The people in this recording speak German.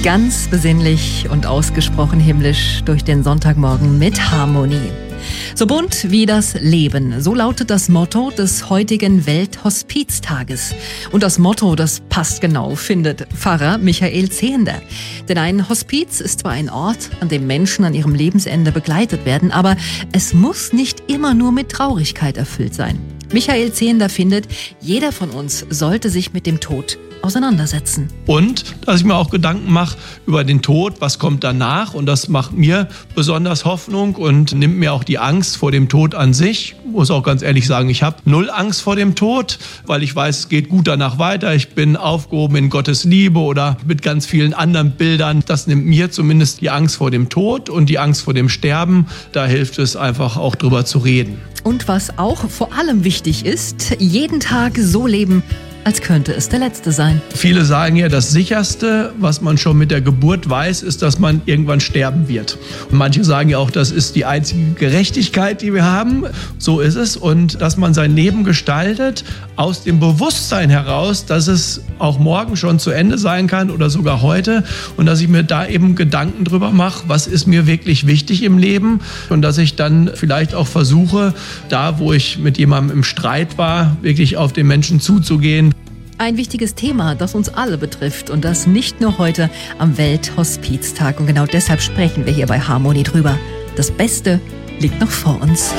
Ganz besinnlich und ausgesprochen himmlisch durch den Sonntagmorgen mit Harmonie. So bunt wie das Leben, so lautet das Motto des heutigen Welthospiztages. Und das Motto, das passt genau, findet Pfarrer Michael Zehender. Denn ein Hospiz ist zwar ein Ort, an dem Menschen an ihrem Lebensende begleitet werden, aber es muss nicht immer nur mit Traurigkeit erfüllt sein. Michael Zehender findet, jeder von uns sollte sich mit dem Tod auseinandersetzen. Und dass ich mir auch Gedanken mache über den Tod, was kommt danach, und das macht mir besonders Hoffnung und nimmt mir auch die Angst vor dem Tod an sich. Ich muss auch ganz ehrlich sagen, ich habe null Angst vor dem Tod, weil ich weiß, es geht gut danach weiter. Ich bin aufgehoben in Gottes Liebe oder mit ganz vielen anderen Bildern. Das nimmt mir zumindest die Angst vor dem Tod und die Angst vor dem Sterben. Da hilft es einfach auch drüber zu reden. Und was auch vor allem wichtig ist, jeden Tag so leben, als könnte es der letzte sein. Viele sagen ja, das Sicherste, was man schon mit der Geburt weiß, ist, dass man irgendwann sterben wird. Und manche sagen ja auch, das ist die einzige Gerechtigkeit, die wir haben. So ist es. Und dass man sein Leben gestaltet aus dem Bewusstsein heraus, dass es auch morgen schon zu Ende sein kann oder sogar heute. Und dass ich mir da eben Gedanken drüber mache, was ist mir wirklich wichtig im Leben. Und dass ich dann vielleicht auch versuche, da wo ich mit jemandem im Streit war, wirklich auf den Menschen zuzugehen. Ein wichtiges Thema, das uns alle betrifft und das nicht nur heute am Welthospiztag. Und genau deshalb sprechen wir hier bei Harmonie drüber. Das Beste liegt noch vor uns.